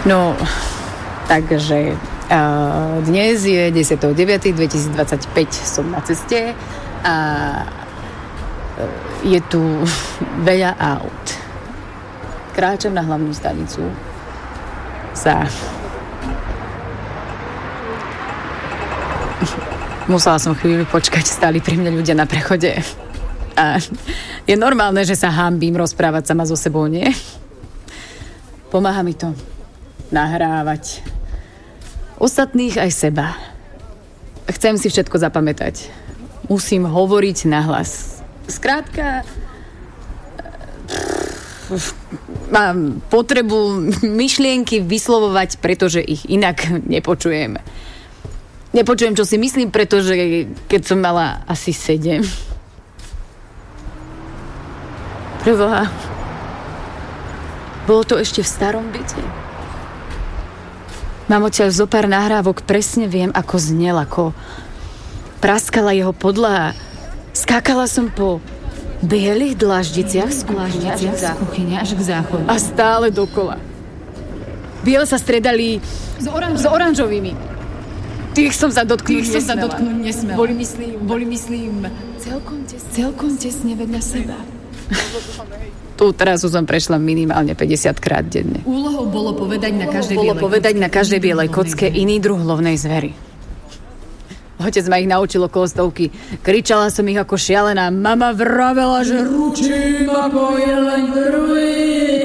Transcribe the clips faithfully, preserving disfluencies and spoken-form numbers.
No, takže uh, dnes je desiateho deviateho dvetisícdvadsaťpäť, som na ceste a je tu veľa aut. Kráčam na hlavnú stanicu za... Musela som chvíľu počkať, stáli pri mne ľudia na prechode. A je normálne, že sa hanbím rozprávať sama so sebou, nie? Pomáha mi to nahrávať ostatných aj seba. Chcem si všetko zapamätať. Musím hovoriť nahlas. Skrátka, mám potrebu myšlienky vyslovovať, pretože ich inak nepočujem. Nepočujem, čo si myslím, pretože keď som mala asi sedem. Preboha, bolo to ešte v starom byte. Mám odtiaľ zo pár nahrávok, presne viem, ako znel, ako praskala jeho podlaha. Skákala som po bielých dlaždiciach z kuchyne až k záchodu. A stále dokola. Biele sa stredali s, oranž- s oranžovými. Tých som sa dotknúť nesmela. Sa dotknúť nesmela. Boli, myslím, boli, myslím, celkom tesne, celkom tesne vedľa seba. Tú trasu som prešla minimálne päťdesiat krát denne. Úlohou bolo povedať na každej bolo bielej povedať na každej bielej kocke iný druh lovnej zvery. Otec ma ich naučil okolo stovky. Kričala som ich ako šialená. Mama vravela, že ručím ako jeleň druhý.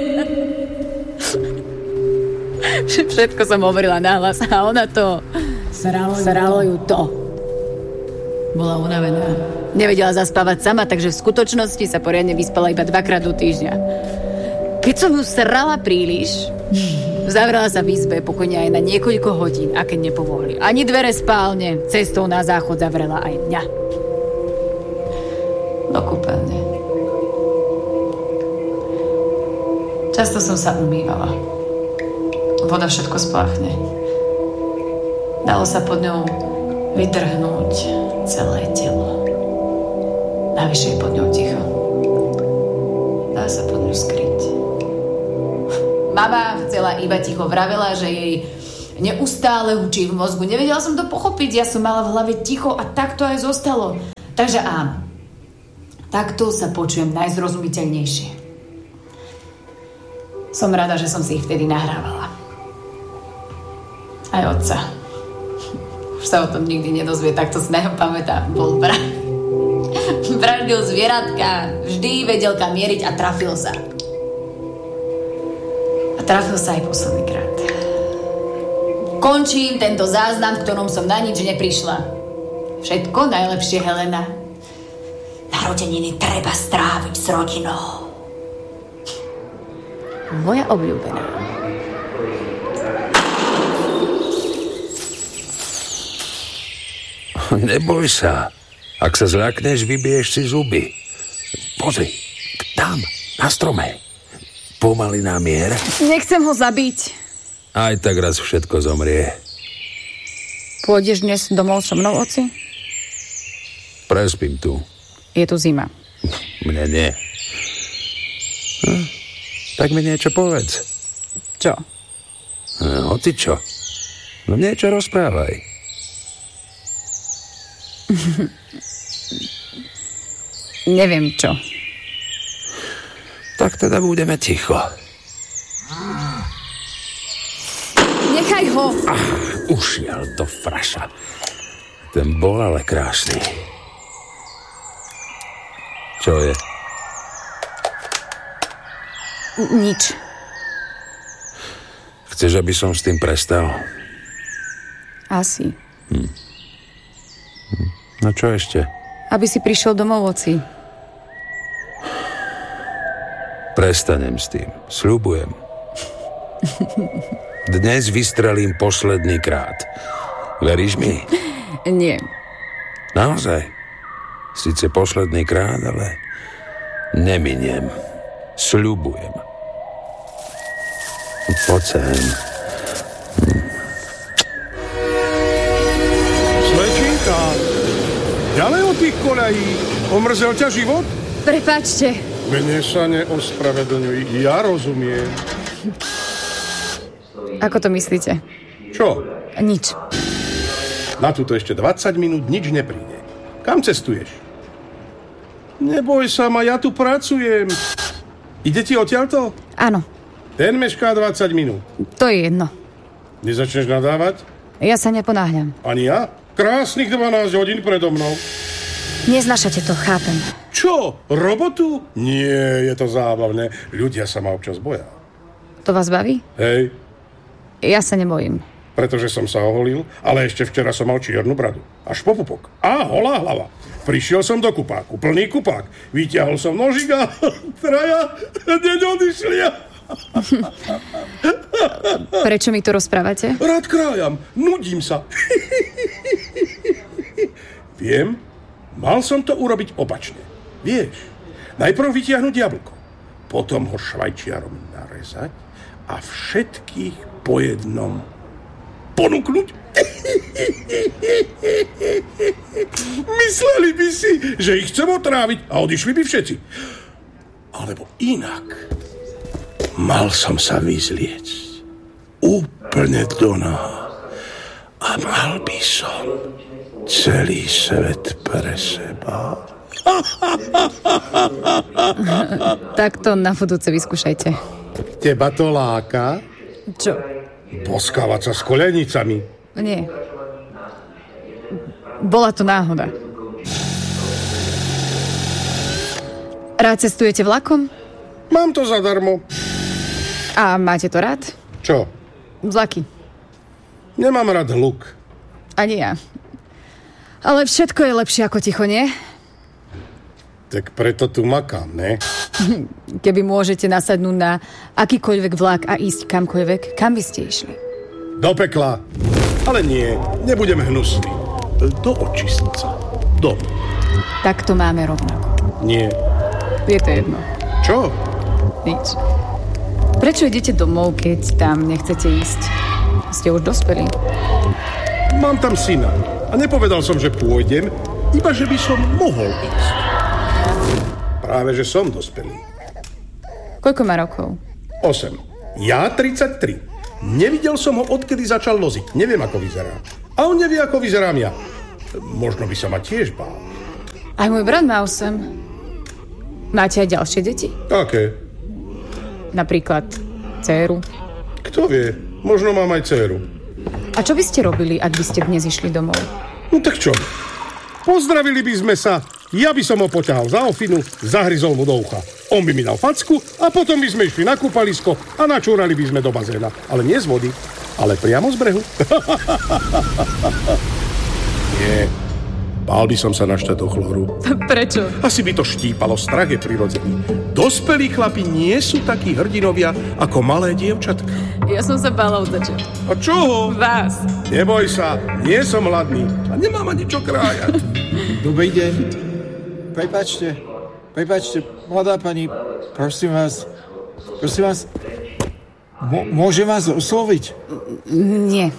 Všetko som hovorila nahlas a ona to... Sralo, Sralo ju to. Bola unavená. Nevedela zaspávať sama, takže v skutočnosti sa poriadne vyspala iba dvakrát do týždňa. Keď som ju srala príliš, zavrela sa v izbe pokojne aj na niekoľko hodín, a keď nepomohli ani dvere spálne, cestou na záchod zavrela aj mňa. Do kúpeľne. Často som sa umývala. Voda všetko spláchne. Dalo sa pod ňou vydrhnúť celé telo. Navyše je pod ňou ticho. Dá sa pod ňou skryť. Mama chcela iba ticho, vravela, že jej neustále hučí v mozgu. Nevedela som to pochopiť, ja som mala v hlave ticho a tak to aj zostalo. Takže áno, takto sa počujem najzrozumiteľnejšie. Som rada, že som si ich vtedy nahrávala. Aj otca. Už sa o tom nikdy nedozvie, takto si najho pamätám. Bol brat. Vraždil zvieratka, vždy vedel kam mieriť a trafil sa. A trafil sa aj posledný krát. Končím tento záznam, v ktorom som na nič neprišla. Všetko najlepšie, Helena. Narodeniny treba stráviť s rodinou. Moja obľúbená. Neboj sa. Ak sa zľakneš, vybiješ si zuby. Pozri, tam, na strome. Pomaly na mier. Nechcem ho zabiť. Aj tak raz všetko zomrie. Pôjdeš dnes domov so mnou, oci? Prespím tu. Je tu zima. Mne nie. Hm, tak mi niečo povedz. Čo? Hm, hoci čo. No niečo rozprávaj. Neviem čo. Tak teda budeme ticho. Nechaj ho! Ah, ušiel do fraša. Ten bol ale krásny. Čo je? Nič. Chceš, aby som s tým prestal? Asi. Hm. Hm. No čo ešte? Aby si prišiel domov, oci. Prestanem s tým. Sľubujem. Dnes vystrelím posledný krát. Veríš mi? Nie. Naozaj? Sice posledný krát, ale neminiem. Sľubujem. Poď sem. Hm. Slečinka, ďalej od tých koľají. Omrzel ťa život? Prepáčte. Mne sa neospravedlňuj, ja rozumiem. Ako to myslíte? Čo? Nič. Na túto ešte dvadsať minút nič nepríde. Kam cestuješ? Neboj sa ma, ja tu pracujem. Ide ti odtiaľto? Áno. Ten mešká dvadsať minút. To je jedno. Nezačneš nadávať? Ja sa neponáhľam. Ani ja? Krásnych dvanásť hodín predo mnou. Neznášate to, chápem. Čo? Robotu? Nie, je to zábavné. Ľudia sa ma občas boja. To vás baví? Hej. Ja sa nebojím. Pretože som sa oholil, ale ešte včera som mal čiernu bradu. Až po pupok. A holá hlava. Prišiel som do kupáku, plný kupák. Vyťahol som nožík a traja deň odišli. Prečo mi to rozprávate? Rád krájam, nudím sa. Viem, mal som to urobiť opačne. Vieš, najprv vytiahnuť jablko, potom ho švajčiarom narezať a všetkých po jednom ponúknuť. Mysleli by si, že ich chcem otráviť a odišli by všetci. Alebo inak. Mal som sa vyzliecť úplne do náha a mal by som celý svet pre seba. Tak to na budúce vyskúšajte. Teba to láka? Čo? Boskávať sa s koľajnicami. Nie. Bola to náhoda. Rád cestujete vlakom? Mám to zadarmo. A máte to rád? Čo? Vlaky. Nemám rád hluk. Ani ja. Ale všetko je lepšie ako ticho, nie? Tak preto tu makám, ne? Keby môžete nasadnúť na akýkoľvek vlak a ísť kamkoľvek, kam by ste išli? Do pekla. Ale nie, nebudem hnusný. Do očistca. Do. Tak to máme rovnako. Nie. Je to jedno. Čo? Nič. Prečo idete domov, keď tam nechcete ísť? Ste už dospelí. Mám tam syna. A nepovedal som, že pôjdem, iba že by som mohol ísť. Práve, že som dospelý. Koľko má rokov? osem. Ja tridsaťtri. Nevidel som ho, odkedy začal loziť. Neviem, ako vyzerá. A on nevie, ako vyzerám ja. Možno by sa ma tiež bál. Aj môj brat má osem. Máte aj ďalšie deti? Aké? Napríklad dcéru. Kto vie? Možno mám aj dcéru. A čo by ste robili, ak by ste dnes išli domov? No tak čo? Pozdravili by sme sa. Ja by som ho poťahal za ofinu, zahryzol mu do ucha. On by mi dal facku a potom by sme išli na kúpalisko a načúrali by sme do bazéna. Ale nie z vody, ale priamo z brehu. Nie. Bál by som sa našťať do chloru. Prečo? Asi by to štípalo, strach je prirodzený. Dospelí chlapi nie sú takí hrdinovia ako malé dievčatka. Ja som sa bála od začiatku. A čoho? Vás. Neboj sa, nie som hladný a nemám ani čo krájať. Dobrý deň. Prepačte, prepačte, mladá pani, prosím vás, prosím vás, m- môžem vás osloviť? Nie.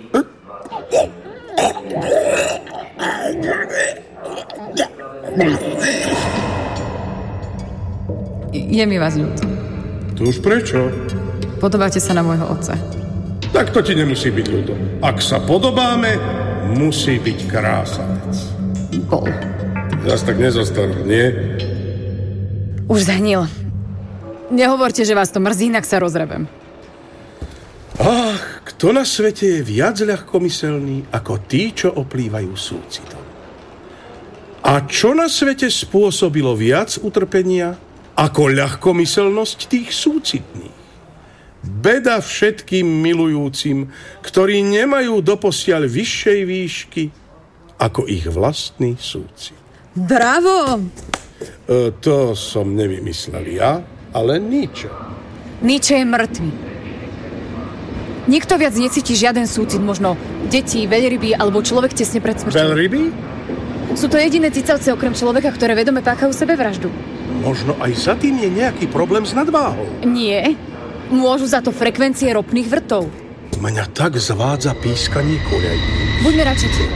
Je mi vás ľúto. To už prečo? Podobáte sa na môjho otca. Tak to ti nemusí byť ľúto. Ak sa podobáme, musí byť krásanec. Bol. Zas tak nezastarol, nie? Už zhnil. Nehovorte, že vás to mrzí, inak sa rozrebem. Ach, kto na svete je viac ľahkomyselný ako tí, čo oplývajú súcitom? A čo na svete spôsobilo viac utrpenia ako ľahkomyselnosť tých súcitných? Beda všetkým milujúcim, ktorí nemajú doposiaľ vyššej výšky ako ich vlastný súcit. Bravo! E, to som nevymyslel ja, ale Nietzsche. Nietzsche je mŕtvy. Nikto viac necíti žiaden súcit, možno deti, veľryby alebo človek tesne pred smrťou. Veľryby? Sú to jediné cicavce okrem človeka, ktoré vedome páchajú sebevraždu. Možno aj za tým je nejaký problém s nadváhou. Nie. Môžu za to frekvencie ropných vrtov. Mňa tak zvádza pískanie koľaj. Buďme radšej ticho.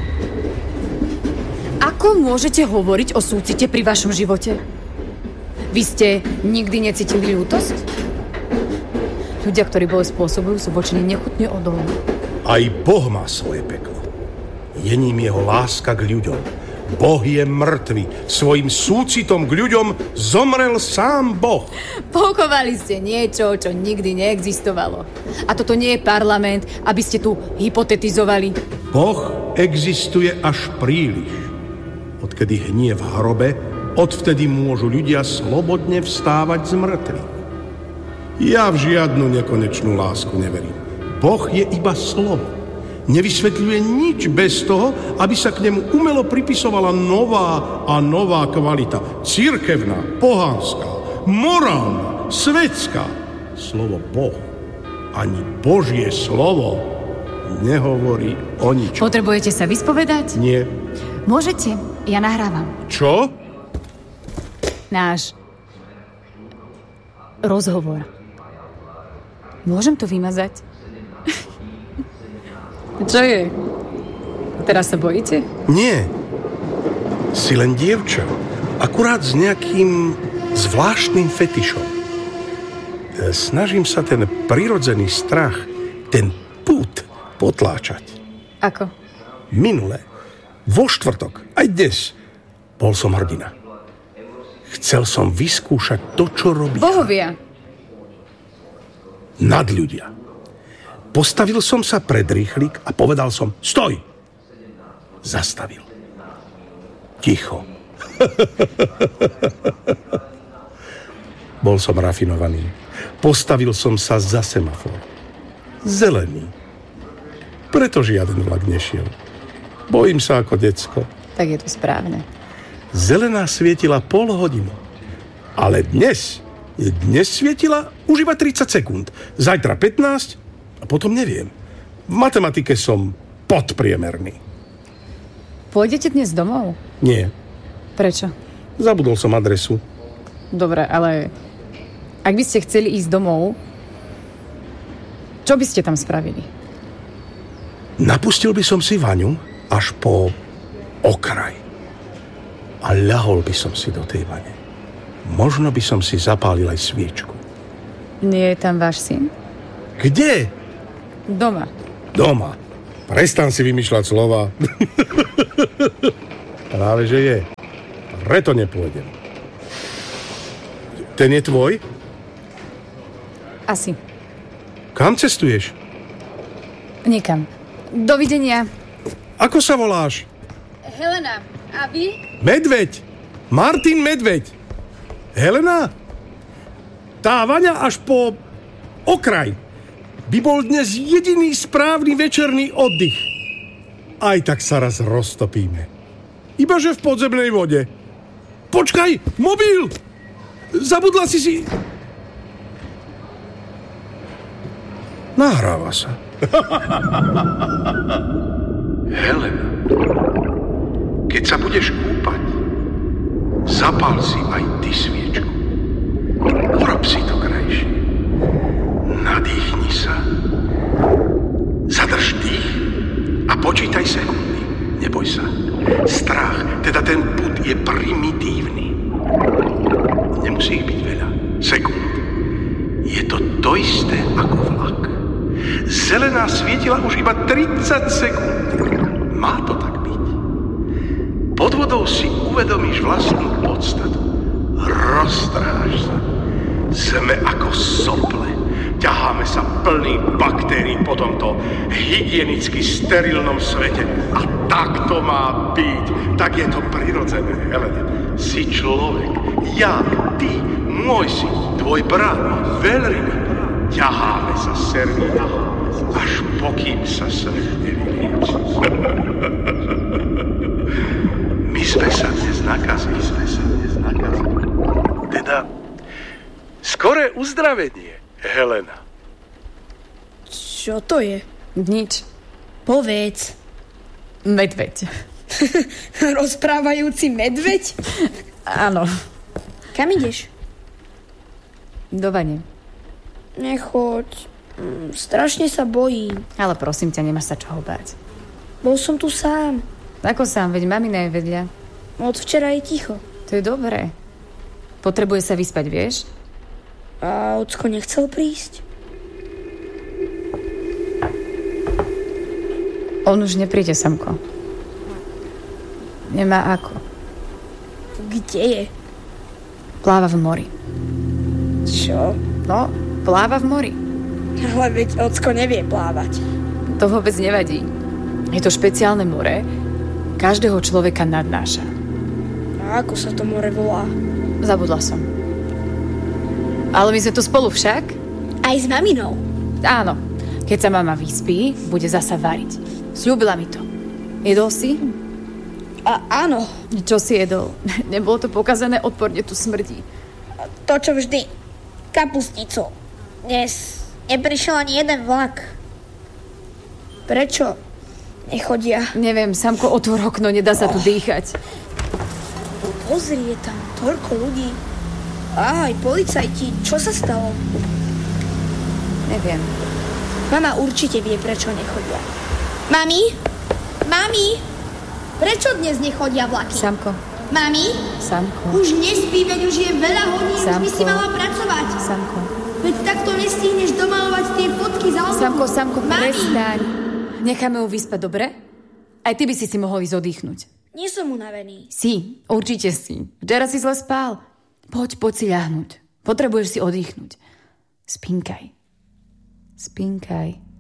Ako môžete hovoriť o súcite pri vašom živote? Vy ste nikdy necítili ľútosť? Ľudia, ktorí bolesť spôsobujú, sú voči nej nechutne odolní. Aj Boh má svoje peklo. Je ním jeho láska k ľuďom. Boh je mŕtvy. Svojim súcitom k ľuďom zomrel sám Boh. Pochovali ste niečo, čo nikdy neexistovalo. A toto nie je parlament, aby ste tu hypotetizovali. Boh existuje až príliš. Odkedy hnie v hrobe, odvtedy môžu ľudia slobodne vstávať z mŕtvych. Ja v žiadnu nekonečnú lásku neverím. Boh je iba slovo. Nevysvetľuje nič bez toho, aby sa k nemu umelo pripisovala nová a nová kvalita. Cirkevná, pohánska, morálna, svetská. Slovo Boh, ani Božie slovo, nehovorí o ničom. Potrebujete sa vyspovedať? Nie. Môžete, ja nahrávam. Čo? Náš rozhovor. Môžem to vymazať? Čo je? Teraz sa bojíte? Nie. Si len dievča. Akurát s nejakým zvláštnym fetišom. Snažím sa ten prirodzený strach, ten pút potláčať. Ako? Minule, vo štvrtok, aj dnes, bol som hrdina. Chcel som vyskúšať to, čo robí. Bohovia. Nadľudia. Postavil som sa pred rýchlik a povedal som stoj! Zastavil. Ticho. Bol som rafinovaný. Postavil som sa za semafor. Zelený. Preto žiaden vlak nešiel. Bojím sa ako decko. Tak je to správne. Zelená svietila pol hodinu. Ale dnes, dnes svietila už iba tridsať sekúnd. Zajtra pätnásť a potom neviem. V matematike som podpriemerný. Pôjdete dnes domov? Nie. Prečo? Zabudol som adresu. Dobre, ale ak by ste chceli ísť domov, čo by ste tam spravili? Napustil by som si Vaňu až po okraj. A ľahol by som si do tej vane. Možno by som si zapálil aj sviečku. Nie je tam váš syn? Kde? Doma. Doma. Prestan si vymýšľať slova. Práve, že je. Preto nepôjdem. Ten je tvoj? Asi. Kam cestuješ? Nikam. Dovidenia. Ako sa voláš? Helena. A vy? Medveď. Martin Medveď. Helena? Tá Vaňa až po okraj by bol dnes jediný správny večerný oddych. Aj tak sa raz roztopíme. Ibaže v podzemnej vode. Počkaj, mobil! Zabudla si si... Nahráva sa. Helena, keď sa budeš kúpať, zapál si aj ty sviečku. Urob si to krajšie. Nadýchni sa. Zadrž dých a počítaj sekundy. Neboj sa. Strach, teda ten pud je primitívny. Nemusí ich byť veľa. Sekúnd. Je to to isté ako vlak. Zelená svietila už iba tridsať sekúnd. Má to tak byť. Pod vodou si uvedomíš vlastnú podstatu. Roztrháš sa. Sme ako sople. Ťaháme sa plný baktérií po tomto hygienicky sterilnom svete. A tak to má byť. Tak je to prirodzené, Helena. Si človek. Ja, ty, môj si, tvoj brat, veľryby. Ťaháme sa servína, až pokým sa svet nevylieči. My sme sa dnes nakazili. My sme sa dnes nakazili. Teda, skoré uzdravenie, Helena. Čo to je? Nič. Povedz. Medveď. Rozprávajúci medveď? Áno. Kam ideš? Do vane. Nechoď. Mm, strašne sa bojím. Ale prosím ťa, nemáš sa čoho báť. Bol som tu sám. Ako sám, veď mamina je vedľa. Od včera je ticho. To je dobré. Potrebuje sa vyspať, vieš? A ocko nechcel prísť? On už nepríde, Samko. Nemá ako. Kde je? Pláva v mori. Čo? No, pláva v mori. Ale veď ocko nevie plávať. To vôbec nevadí. Je to špeciálne more. Každého človeka nadnáša. A ako sa to more volá? Zabudla som. Ale my sme tu spolu však? Aj s maminou. Áno. Keď sa mama vyspí, bude zasa variť. Sľúbila mi to. Jedol si? A áno. Čo si jedol? Nebolo to pokazané, odporne tu smrdí. To, čo vždy. Kapusticu. Dnes neprišiel ani jeden vlak. Prečo nechodia? Neviem, Samko, otvor okno, nedá sa tu dýchať. Pozri, je tam toľko ľudí. Aj, policajti, čo sa stalo? Neviem. Mama určite vie, prečo nechodia. Mami? Mami? Prečo dnes nechodia vlaky? Samko. Mami? Samko. Už nespí, veď už je veľa hodín, už by si Samko. mala pracovať. Samko. Veď takto nestihneš domalovať tie fotky z albumu. Samko, Samko, Mami? prestaň. Necháme ju vyspať, dobre? Aj ty by si si mohol ísť oddychnúť. Nie som unavený. Si, určite si. Včera si zle spál. Poď, poď si ľahnúť. Potrebuješ si oddychnúť. Spinkaj. Spinkaj.